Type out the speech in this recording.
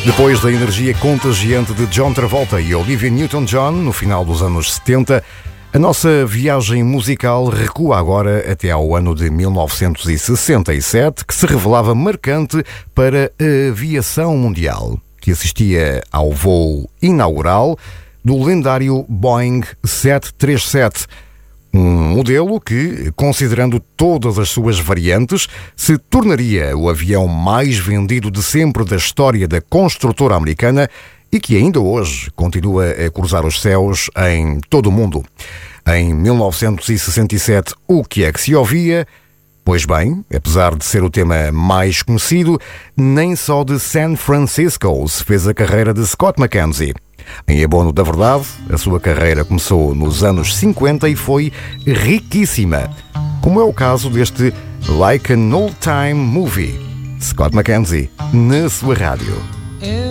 Depois da energia contagiante de John Travolta e Olivia Newton-John no final dos anos 70, a nossa viagem musical recua agora até ao ano de 1967, que se revelava marcante para a aviação mundial, que assistia ao voo inaugural do lendário Boeing 737, um modelo que, considerando todas as suas variantes, se tornaria o avião mais vendido de sempre da história da construtora americana e que ainda hoje continua a cruzar os céus em todo o mundo. Em 1967, o que é que se ouvia? Pois bem, apesar de ser o tema mais conhecido, nem só de San Francisco se fez a carreira de Scott McKenzie. Em abono da verdade, a sua carreira começou nos anos 50 e foi riquíssima, como é o caso deste Like an Old Time Movie. Scott McKenzie, na sua rádio.